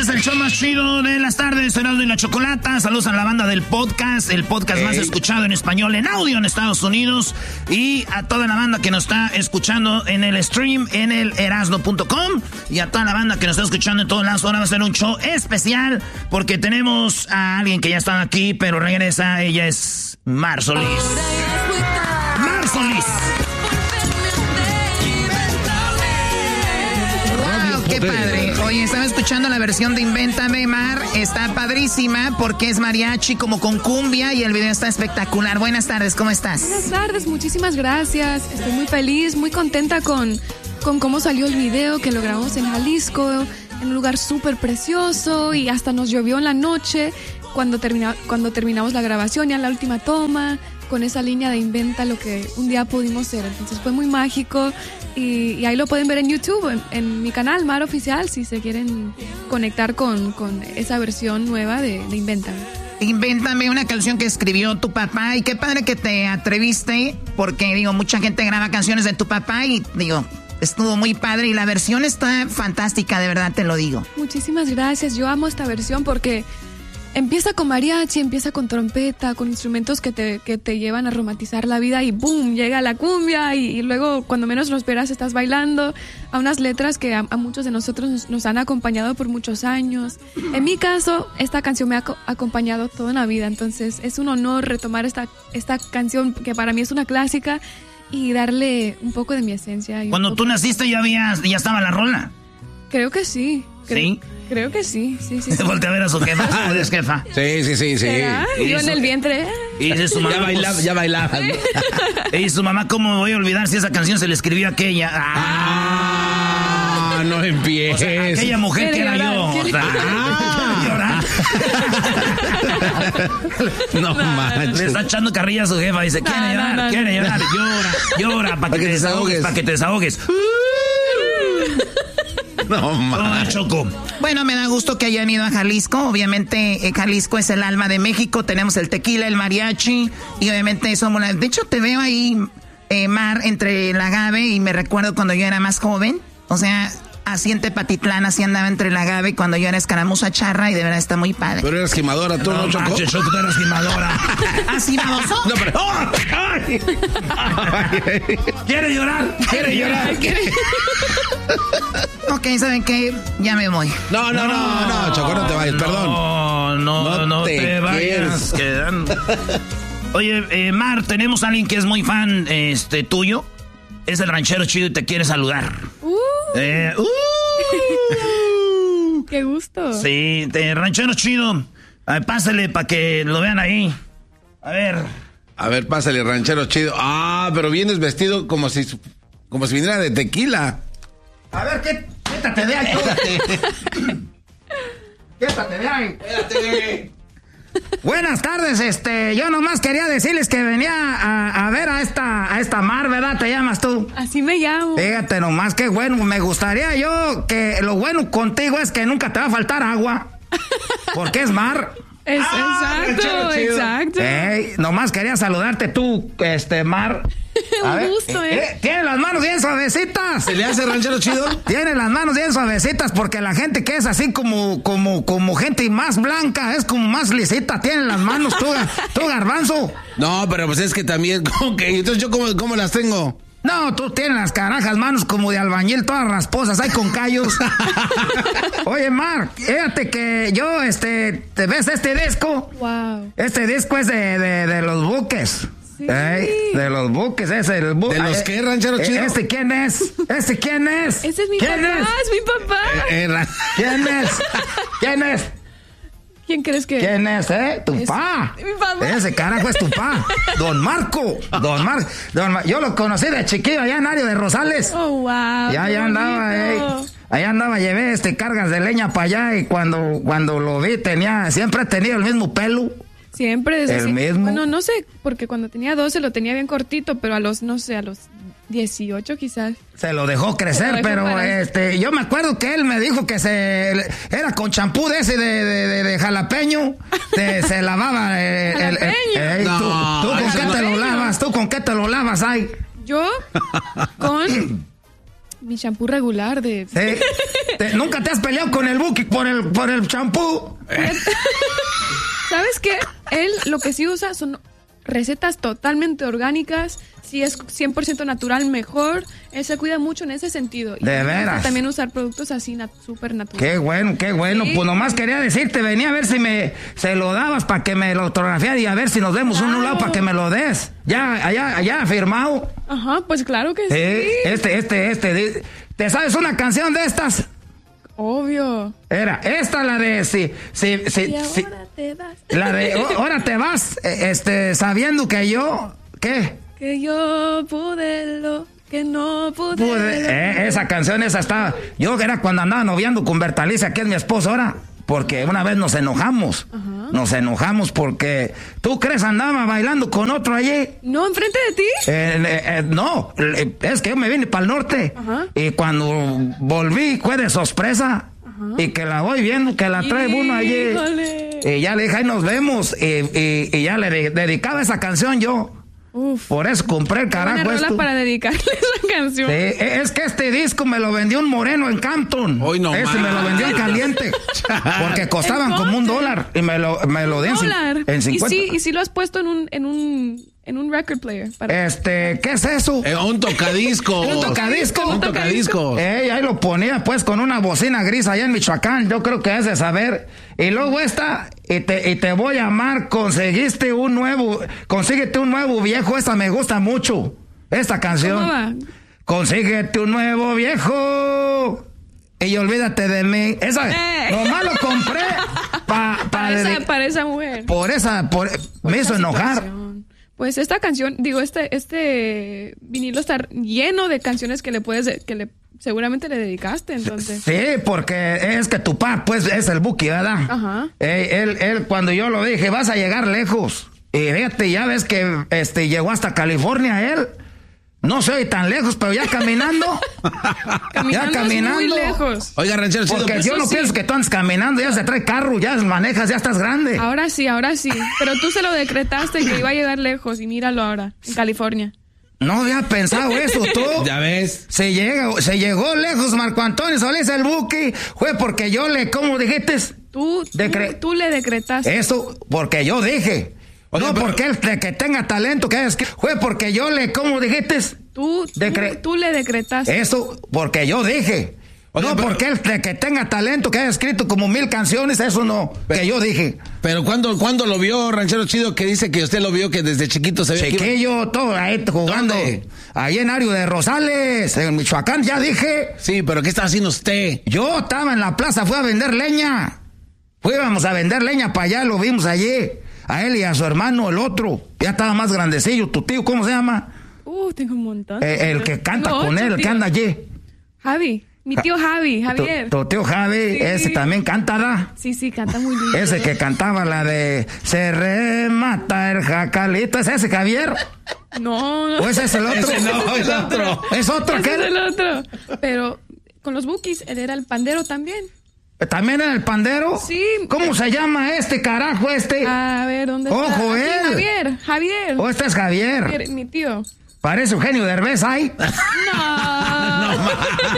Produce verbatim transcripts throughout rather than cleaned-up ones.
es el show más chido de las tardes, Erasmo y la Chocolata. Saludos a la banda del podcast, el podcast hey. más escuchado en español en audio en Estados Unidos. Y a toda la banda que nos está escuchando en el stream, en el erasmo punto com. Y a toda la banda que nos está escuchando en todos lados. Ahora va a ser un show especial porque tenemos a alguien que ya está aquí, pero regresa. Ella es Mar Solís. Mar Solís. Qué padre. Oye, estaba escuchando la versión de Invéntame, Mar. Está padrísima porque es mariachi como con cumbia y el video está espectacular. Buenas tardes, ¿cómo estás? Buenas tardes, muchísimas gracias. Estoy muy feliz, muy contenta con, con cómo salió el video, que lo grabamos en Jalisco, en un lugar súper precioso y hasta nos llovió en la noche cuando, termina, cuando terminamos la grabación, ya la última toma, con esa línea de inventa lo que un día pudimos ser. Entonces fue muy mágico. Y, y ahí lo pueden ver en YouTube, en, en mi canal Mar Oficial, si se quieren conectar con, con esa versión nueva de, de Invéntame. Invéntame, una canción que escribió tu papá. Y qué padre que te atreviste, porque digo, mucha gente graba canciones de tu papá y digo, estuvo muy padre. Y la versión está fantástica, de verdad te lo digo. Muchísimas gracias, yo amo esta versión porque empieza con mariachi, empieza con trompeta, con instrumentos que te, que te llevan a romantizar la vida y ¡boom! Llega la cumbia y, y luego cuando menos lo esperas estás bailando a unas letras que a, a muchos de nosotros nos, nos han acompañado por muchos años. En mi caso, esta canción me ha co- acompañado toda la vida, entonces es un honor retomar esta, esta canción que para mí es una clásica y darle un poco de mi esencia. Y Cuando tú naciste ya, habías, ya estaba la rola. Creo que sí. Creo, ¿Sí? Creo que sí, sí, sí. sí. Voltea a ver a su jefa. ¿Cómo eres jefa? Sí, sí, sí, sí. Yo en el vientre. Y dice su mamá, ya bailaba, ya bailaba. Y su mamá, ¿cómo voy a olvidar si esa canción se le escribió a aquella? Ah, ah no empieces. O sea, aquella mujer que era llorar, yo. O sea, ah, no, no manches. Le está echando carrilla a su jefa. Dice, quiere no, llorar, no, no, quiere no. llorar. Llora, llora, para que, que te desahogues, para que te desahogues. No, man. Oh, Choco. Bueno, me da gusto que hayan ido a Jalisco. Obviamente, eh, Jalisco es el alma de México. Tenemos el tequila, el mariachi. Y obviamente somos la... De hecho, te veo ahí, eh, Mar, entre el agave. Y me recuerdo cuando yo era más joven. O sea, así en Tepatitlán, así andaba entre el agave cuando yo era escaramuza charra. Y de verdad está muy padre. Pero eras gimadora, tú no, No, Choco. manches, Choco, tú eras gimadora. ¿Así baboso? No, pero... ¡Oh! ¡Ay! ¿Quiere llorar? ¿Quiere llorar? Ok, ¿saben qué? Ya me voy. No, no, no, no, Choco, no te vayas, perdón. No, no, no, No te, te vayas quedando. Oye, eh, Mar, tenemos a alguien que es muy fan este, tuyo. Es el ranchero chido y te quiere saludar. Uh, Eh, uh. ¡Qué gusto! Sí, te, ranchero chido. A ver, pásale para que lo vean ahí. A ver. A ver, pásale, ranchero chido. Ah, pero vienes vestido como si, como si viniera de tequila. A ver, ¿qué? Quédate de ahí, quédate. Quédate de ahí. Quédate. Buenas tardes, este, yo nomás quería decirles que venía a, a ver a esta, a esta Mar, ¿verdad? ¿Te llamas tú? Así me llamo. Fíjate nomás, qué bueno, me gustaría yo que lo bueno contigo es que nunca te va a faltar agua, porque es Mar. Es, Ah, exacto, exacto. Ey, nomás quería saludarte tú, este, Mar. A Un ver, gusto, ¿eh? eh, Tiene las manos bien suavecitas. ¿Se le hace ranchero chido? Tiene las manos bien suavecitas porque la gente que es así como, como, como gente más blanca, es como más lisita, tiene las manos tú, tú Garbanzo. No, pero pues es que también, ¿cómo que? Entonces yo cómo, cómo las tengo. No, tú tienes las carajas manos como de albañil, todas rasposas, hay con callos. Oye, Mar, fíjate que yo, este, ¿te ves este disco? Wow. Este disco es de, de, de los buques. Sí. Ey, de los buques, ese el bu- ¿De los eh, qué, ranchero eh, chido? ¿Este quién es? ¿Este quién es? Ese es mi ¿Quién papá, es? es? mi papá. Eh, ra- ¿Quién es? ¿Quién es? ¿Quién crees que ¿Quién es, eh? Tu Es pa. mi papá. Ese carajo es tu pa. Don Marco. Don Marco. Don Mar- Yo lo conocí de chiquillo allá en Ario de Rosales. Oh, wow. Ya, qué ya andaba, eh. bonito. Allá andaba, llevé este cargas de leña para allá y cuando, cuando lo vi tenía, siempre ha tenido el mismo pelo. Siempre desde ¿El así- mismo? Bueno, no sé, porque cuando tenía doce lo tenía bien cortito, pero a los, no sé, a los dieciocho quizás. Se lo dejó crecer, Se lo dejó pero para- este, yo me acuerdo que él me dijo que se era con champú de ese de, de, de, de jalapeño, se, se lavaba el, el- el- Jalapeño. Ey, No, ¿tú, tú con eso qué no- te lo lavas? ¿Tú con qué te lo lavas, ay? Yo con Mi champú regular de... Sí. Te, ¿Nunca te has peleado con el Buki por el por el champú? ¿Sabes qué? Él lo que sí usa son recetas totalmente orgánicas. Si es cien por ciento natural, mejor. Él se cuida mucho en ese sentido. Y ¿De veras? También usar productos así nat- súper naturales. Qué bueno, qué bueno. Sí. Pues nomás quería decirte, venía a ver si me se lo dabas para que me lo autografiara y a ver si nos vemos claro. un lado para que me lo des. Ya, allá, allá firmado. Ajá, pues claro que sí. sí. Este, este, este. ¿Te sabes una canción de estas? Obvio. Era esta la de si, si, si, y ahora si, te vas. La de ahora te vas, este, sabiendo que yo, ¿qué? Que yo pude lo que no pude. pude eh, esa canción esa estaba. Yo era cuando andaba noviando con Bertalicia, que es mi esposa ahora, porque una vez nos enojamos. Uh-huh. Nos enojamos porque ¿tú crees andaba bailando con otro allí? No, enfrente de ti. Eh, eh, eh, no, es que yo me vine para el norte uh-huh. y cuando volví fue de sorpresa. Uh-huh. Y que la voy viendo, que la trae uno allí. Y ya le dije, ahí nos vemos. Y, y, y ya le de, dedicaba esa canción yo. Uf. Por eso compré el carajo una esto. Para dedicarle esa canción. Sí, es que este disco me lo vendió un moreno en Campton. Hoy no Este más. me lo vendió en caliente. Porque costaban como un dólar. Y me lo, me lo dio en cincuenta. ¿Y si, y si lo has puesto en un, en un, en un record player? Para... Este, ¿qué es eso? Eh, un tocadisco. ¿Un tocadisco? Un tocadisco. Eh, ahí lo ponía pues con una bocina gris allá en Michoacán. Yo creo que es de saber. Y luego esta, y te, y te voy a amar, conseguiste un nuevo, consíguete un nuevo viejo, esta me gusta mucho, esta canción. ¿Cómo va? Consíguete un nuevo viejo y olvídate de mí. Esa, eh. nomás lo compré pa, pa para, esa, de, para esa mujer. Por esa, por, por me hizo enojar. Situación. Pues esta canción, digo, este, este vinilo está lleno de canciones que le puedes, que le seguramente le dedicaste, entonces. Sí, porque es que tu papá, pues, es el Buki, ¿verdad? Ajá. Eh, él, él, cuando yo lo dije, vas a llegar lejos. Y fíjate, ya ves que este llegó hasta California él. No soy tan lejos, pero ya caminando. caminando ya caminando. Muy lejos. Oiga, ranchero, porque pues, yo no sí. pienso que tú andes caminando, ya se trae carro, ya manejas, ya estás grande. Ahora sí, ahora sí. Pero tú se lo decretaste que iba a llegar lejos y míralo ahora, en California. No había pensado eso, tú. Ya ves. Se llegó, se llegó lejos Marco Antonio Solís el Buki. Fue porque yo le, ¿cómo dijiste? Tú, Decre- tú, tú le decretaste. Eso, porque yo dije. Oye, no pero... porque él que tenga talento, que es que fue porque yo le, ¿cómo dijiste? Tú, Decre... tú, tú le decretaste. Eso, porque yo dije. Oye, no pero... porque él que tenga talento, que haya escrito como mil canciones, eso no, pero, que yo dije. Pero ¿cuándo, ¿cuándo lo vio, ranchero chido, que dice que usted lo vio que desde chiquito se ve? Chiquillo, todo ahí jugando. ¿Dónde? Ahí en Ario de Rosales, en Michoacán, ya dije. Sí, pero ¿qué está haciendo usted? Yo estaba en la plaza, fui a vender leña. Fuimos a vender leña para allá, lo vimos allí. A él y a su hermano, el otro. Ya estaba más grandecillo, tu tío, ¿cómo se llama? Uh, tengo un montón. Eh, el que canta tengo con él, tíos. El que anda allí. Javi. Mi tío Javi, Javier. Tu, tu tío Javi, sí. Ese también canta, ¿da? Sí, sí, canta muy lindo. Ese que cantaba la de Se remata el jacalito, ¿es ese Javier? No, no. ¿O ese es el otro? Ese no, es otro. ¿Es otro ese qué? Es el otro. Pero con los Bukis, él era el pandero también. ¿También era el pandero? Sí. ¿Cómo se llama este carajo este? A ver, ¿dónde está? Ojo, Aquí, él. Javier, Javier. ¿O este es Javier? Javier, mi tío. Parece Eugenio Derbez ahí. No. No,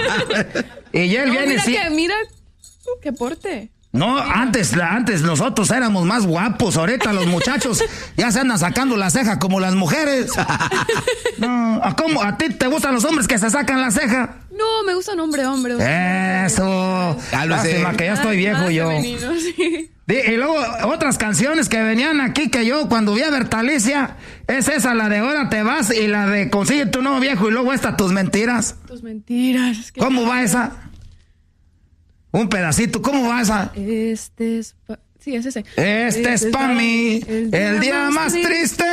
y él no, viene mira sí. que, mira qué porte. No, mira. antes, antes nosotros éramos más guapos. Ahorita los muchachos ya se andan sacando la ceja como las mujeres. No, ¿a, cómo? ¿A ti te gustan los hombres que se sacan la ceja? No, me gusta un hombre, hombre. Eso. Lástima que ya estoy viejo yo. Femenino, sí. Y luego otras canciones que venían aquí que yo cuando vi a Bertalicia, es esa, la de Ahora te vas y la de Consigue tu nuevo viejo y luego esta, Tus mentiras. Tus mentiras. ¿Cómo va esa? Un pedacito, ¿cómo va esa? Este es... Pa... Sí, es ese. Este, este es para mí el día, el día más triste. triste.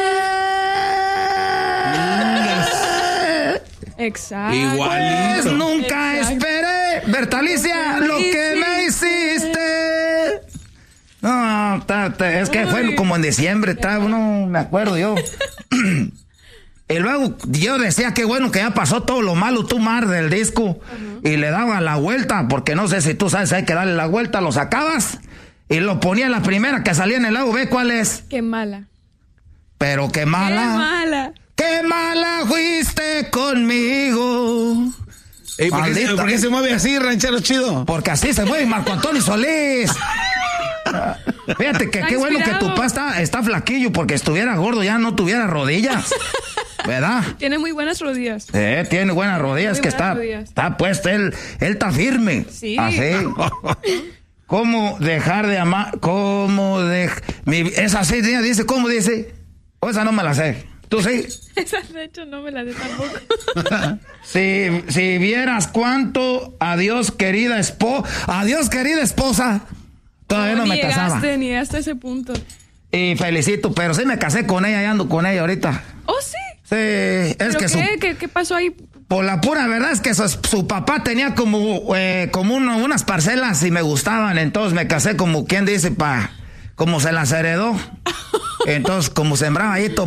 Exacto. Igualito. Pues nunca Exacto. esperé, Bertalicia, lo que me hiciste. No, ta, ta, es que Uy. fue como en diciembre, ta, no me acuerdo yo. Y luego yo decía que bueno que ya pasó todo lo malo, tú Mar, del disco. Uh-huh. Y le daba la vuelta, porque no sé si tú sabes, hay que darle la vuelta, lo sacabas y lo ponía la primera que salía en el lado B, ¿cuál es? Qué mala. Pero qué mala. Qué mala. Qué mala fuiste conmigo. Ey, ¿por, qué se, ¿Por qué se mueve así, ranchero chido? Porque así se mueve Marco Antonio Solís. Fíjate que Está qué bueno que inspirado. tu papá está, está flaquillo, porque estuviera gordo ya no tuviera rodillas. ¿Verdad? Tiene muy buenas rodillas. Eh, tiene buenas rodillas, Muy que buenas está, rodillas. está puesto, él, él está firme. Sí. Así. ¿Cómo dejar de amar? ¿Cómo de mi, esa sí dice, ¿cómo dice? O esa no me la sé. ¿Tú sí? Esa de hecho no me la sé tampoco. si, si vieras cuánto adiós querida esposa, adiós querida esposa, todavía no, no me llegaste, casaba. Ni llegaste a ese punto. Y felicito, pero sí me casé con ella y ando con ella ahorita. ¿Oh, sí? Sí, es ¿Pero que qué? su, ¿Qué, ¿Qué pasó ahí? por la pura verdad es que su, su papá tenía como, eh, como uno, unas parcelas y me gustaban, entonces me casé como quien dice, pa, como se las heredó. Entonces, como sembraba ahí,